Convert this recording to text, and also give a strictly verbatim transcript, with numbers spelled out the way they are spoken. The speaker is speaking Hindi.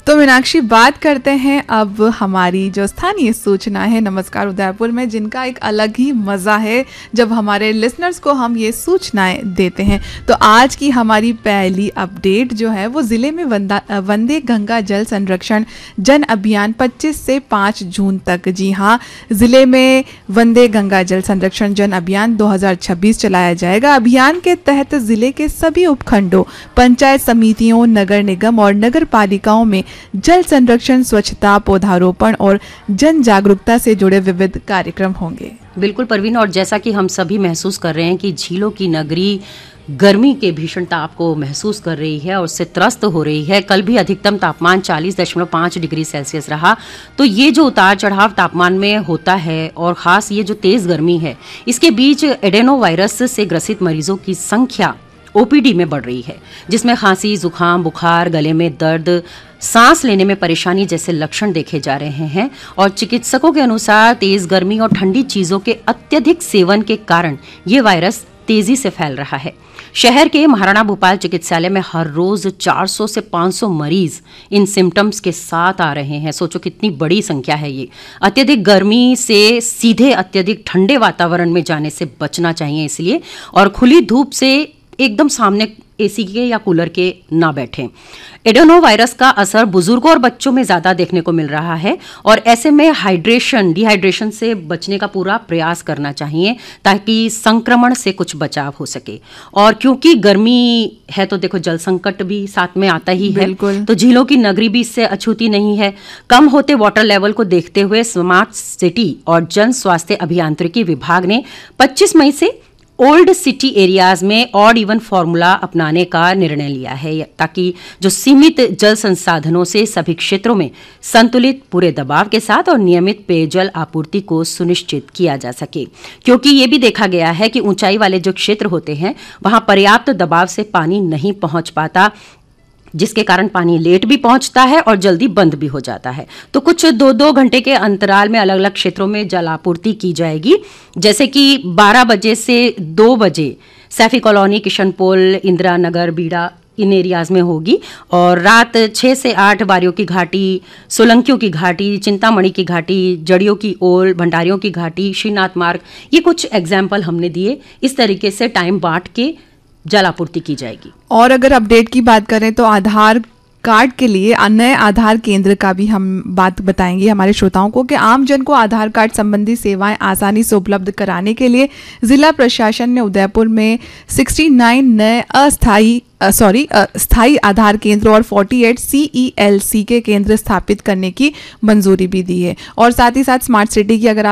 तो मीनाक्षी, बात करते हैं अब हमारी जो स्थानीय सूचना है नमस्कार उदयपुर में, जिनका एक अलग ही मज़ा है जब हमारे लिसनर्स को हम ये सूचनाएं देते हैं। तो आज की हमारी पहली अपडेट जो है वो ज़िले में वंदे गंगा जल संरक्षण जन अभियान पच्चीस से पाँच जून तक। जी हाँ, ज़िले में वंदे गंगा जल संरक्षण जन अभियान दो हज़ार छब्बीस चलाया जाएगा। अभियान के तहत ज़िले के सभी उपखंडों, पंचायत समितियों, नगर निगम और नगर पालिकाओं में जल संरक्षण, स्वच्छता, पौधारोपण और जन जागरूकता से जुड़े विविध कार्यक्रम होंगे। बिल्कुल परवीन, और जैसा कि हम सभी महसूस कर रहे हैं कि झीलों की नगरी गर्मी के भीषण ताप को महसूस कर रही है और उससे त्रस्त हो रही है। कल भी अधिकतम तापमान चालीस दशमलव पाँच डिग्री सेल्सियस रहा। तो ये जो उतार चढ़ाव तापमान में होता है और ख़ास ये जो तेज़ गर्मी है, इसके बीच एडेनोवायरस से ग्रसित मरीजों की संख्या ओपीडी में बढ़ रही है, जिसमें खांसी, जुकाम, बुखार, गले में दर्द, सांस लेने में परेशानी जैसे लक्षण देखे जा रहे हैं। और चिकित्सकों के अनुसार तेज गर्मी और ठंडी चीज़ों के अत्यधिक सेवन के कारण ये वायरस तेजी से फैल रहा है। शहर के महाराणा भूपाल चिकित्सालय में हर रोज चार सौ से पाँच सौ मरीज इन सिम्टम्स के साथ आ रहे हैं। सोचो कितनी बड़ी संख्या है ये। अत्यधिक गर्मी से सीधे अत्यधिक ठंडे वातावरण में जाने से बचना चाहिए इसलिए, और खुली धूप से एकदम सामने एसी के या कूलर के ना बैठें। एडेनो वायरस का असर बुजुर्गों और बच्चों में ज़्यादा देखने को मिल रहा है और ऐसे में हाइड्रेशन डिहाइड्रेशन से बचने का पूरा प्रयास करना चाहिए ताकि संक्रमण से कुछ बचाव हो सके। और क्योंकि गर्मी है तो देखो जल संकट भी साथ में आता ही है, तो झीलों की नगरी भी इससे अछूती नहीं है। कम होते वाटर लेवल को देखते हुए स्मार्ट सिटी और जन स्वास्थ्य अभियांत्रिकी विभाग ने पच्चीस मई से ओल्ड सिटी एरियाज में ऑड इवन फॉर्मूला अपनाने का निर्णय लिया है ताकि जो सीमित जल संसाधनों से सभी क्षेत्रों में संतुलित, पूरे दबाव के साथ और नियमित पेयजल आपूर्ति को सुनिश्चित किया जा सके। क्योंकि ये भी देखा गया है कि ऊंचाई वाले जो क्षेत्र होते हैं वहां पर्याप्त दबाव से पानी नहीं पहुंच पाता, जिसके कारण पानी लेट भी पहुंचता है और जल्दी बंद भी हो जाता है। तो कुछ दो दो घंटे के अंतराल में अलग अलग क्षेत्रों में जल आपूर्ति की जाएगी, जैसे कि बारह बजे से दो बजे सैफी कॉलोनी, किशनपोल, इंदिरा नगर, बीड़ा इन एरियाज में होगी, और रात छः से आठ बारियों की घाटी, सोलंकियों की घाटी, चिंतामणि की घाटी, जड़ियों की ओल, भंडारियों की घाटी, श्रीनाथ मार्ग, ये कुछ एग्जाम्पल हमने दिए। इस तरीके से टाइम बांट के जल आपूर्ति की जाएगी। और अगर अपडेट की बात करें तो आधार कार्ड के लिए नए आधार केंद्र का भी हम बात बताएंगे हमारे श्रोताओं को कि आम जन को आधार कार्ड संबंधी सेवाएं आसानी से उपलब्ध कराने के लिए जिला प्रशासन ने उदयपुर में उनहत्तर नए अस्थायी सॉरी स्थायी आधार केंद्र और अड़तालीस सीईएलसी के केंद्र स्थापित करने की मंजूरी भी दी है। और साथ ही साथ स्मार्ट सिटी की अगर